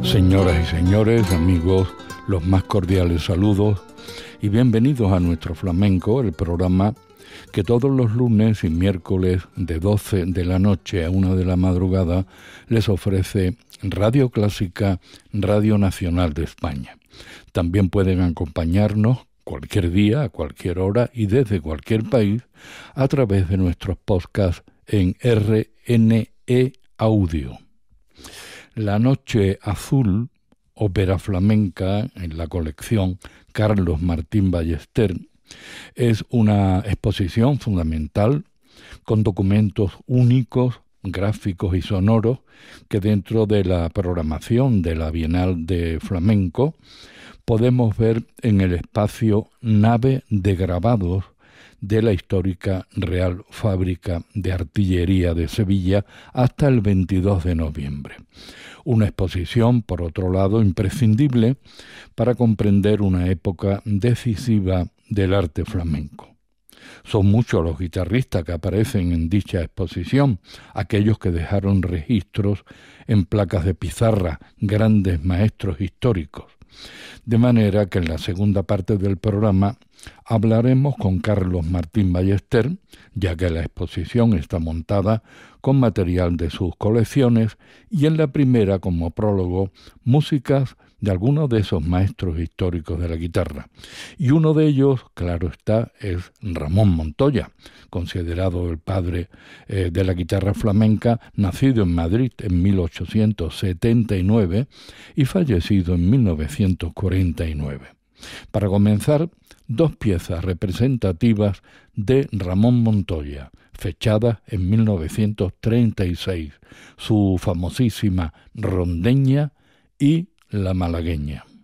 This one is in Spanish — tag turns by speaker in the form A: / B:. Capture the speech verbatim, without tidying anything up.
A: Señoras y señores, amigos, los más cordiales saludos y bienvenidos a Nuestro Flamenco, el programa que todos los lunes y miércoles de doce de la noche a una de la madrugada les ofrece Radio Clásica, Radio Nacional de España. También pueden acompañarnos cualquier día, a cualquier hora y desde cualquier país a través de nuestros podcasts en R N E Audio. La Noche Azul, ópera flamenca en la colección Carlos Martín Ballester, es una exposición fundamental con documentos únicos, gráficos y sonoros que dentro de la programación de la Bienal de Flamenco podemos ver en el espacio Nave de Grabados de la histórica Real Fábrica de Artillería de Sevilla hasta el veintidós de noviembre. Una exposición, por otro lado, imprescindible para comprender una época decisiva del arte flamenco. Son muchos los guitarristas que aparecen en dicha exposición, aquellos que dejaron registros en placas de pizarra, grandes maestros históricos. De manera que en la segunda parte del programa hablaremos con Carlos Martín Ballester, ya que la exposición está montada con material de sus colecciones, y en la primera, como prólogo, músicas de algunos de esos maestros históricos de la guitarra. Y uno de ellos, claro está, es Ramón Montoya, considerado el padre eh, de la guitarra flamenca, nacido en Madrid en mil ochocientos setenta y nueve y fallecido en mil novecientos cuarenta y nueve. Para comenzar, dos piezas representativas de Ramón Montoya, fechadas en mil novecientos treinta y seis, su famosísima Rondeña y La Malagueña.